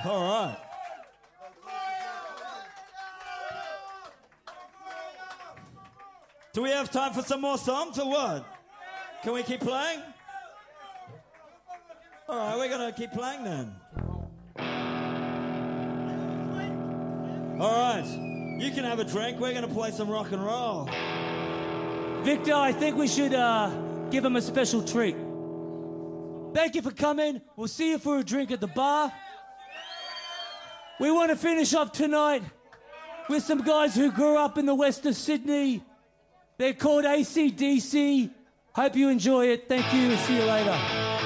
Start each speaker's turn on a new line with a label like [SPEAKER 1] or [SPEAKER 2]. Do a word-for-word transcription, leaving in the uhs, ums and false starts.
[SPEAKER 1] All right. Do we have time for some more songs or what? Can we keep playing? All right, we're going to keep playing then. All right, you can have a drink. We're going to play some rock and roll.
[SPEAKER 2] Victor, I think we should uh, give him a special treat. Thank you for coming. We'll see you for a drink at the bar. We want to finish off tonight with some guys who grew up in the west of Sydney. They're called A C D C. Hope you enjoy it. Thank you. See you later.